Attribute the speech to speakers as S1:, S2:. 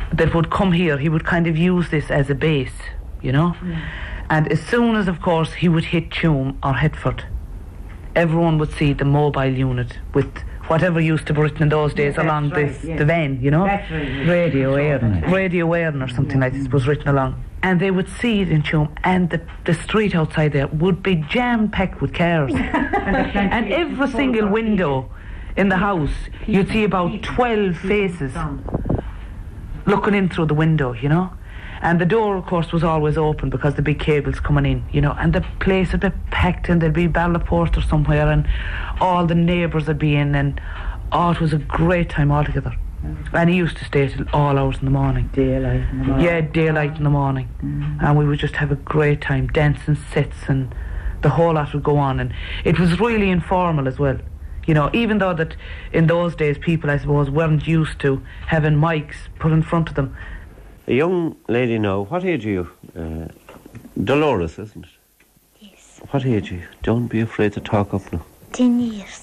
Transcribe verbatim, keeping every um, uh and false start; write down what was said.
S1: that would come here, he would kind of use this as a base, you know. Mm. And as soon as, of course, he would hit Tuam or Hetford, everyone would see the mobile unit with whatever used to be written in those days, yeah, along right, this, yes. the van, you know.
S2: That's right. Radio Éireann.
S1: Radio Éireann or something yeah. like this was written along. And they would see it in Tuam, and the, the street outside there would be jam-packed with cars. And every single window in the house, you'd see about twelve faces looking in through the window, you know. And the door, of course, was always open because the big cables coming in, you know. And the place would be packed, and there'd be Ballaport or somewhere, and all the neighbours would be in, and oh, it was a great time altogether. And he used to stay till all hours in the morning.
S2: Daylight in the morning.
S1: Yeah, daylight in the morning. Mm. And we would just have a great time, dancing sets, and the whole lot would go on. And it was really informal as well. You know, even though that in those days people, I suppose, weren't used to having mics put in front of them.
S3: A young lady now, what age are you? Uh, Dolores, isn't it?
S4: Yes.
S3: What age are you? Don't be afraid to talk up now.
S4: Ten years.